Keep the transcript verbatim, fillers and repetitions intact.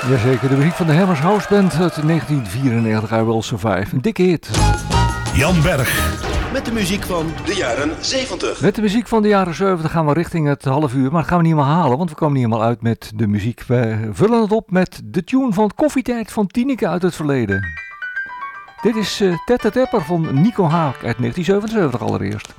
Jazeker, de muziek van de Hammers House Band uit negentien vierennegentig, I Will Survive. Een dikke hit. Jan Berg. Met de muziek van de jaren zeventig. Met de muziek van de jaren zeventig gaan we richting het half uur. Maar dat gaan we niet helemaal halen, want we komen niet helemaal uit met de muziek. We vullen het op met de tune van Koffietijd van Tineke uit het verleden. Dit is uh, Tette Tepper van Nico Haak uit negentien zevenenzeventig allereerst.